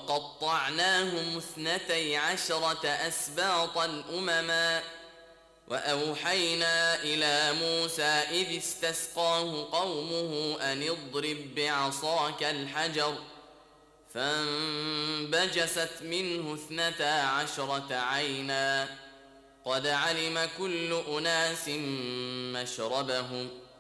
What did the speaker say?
وقطعناهم 12 أسباطا أمما وأوحينا إلى موسى إذ استسقاه قومه أن اضرب بعصاك الحجر فانبجست منه 12 عينا قد علم كل أناس مشربهم